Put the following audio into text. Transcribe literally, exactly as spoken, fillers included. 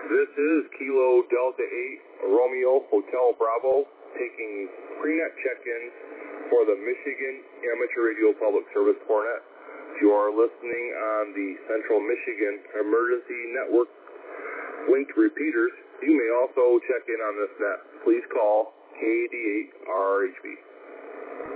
This is Kilo Delta eight Romeo Hotel Bravo taking pre-net check-ins for the Michigan Amateur Radio Public Service Cornet. If you are listening on the Central Michigan Emergency Network linked repeaters, you may also check in on this net. Please call K eighty-eight R R H B.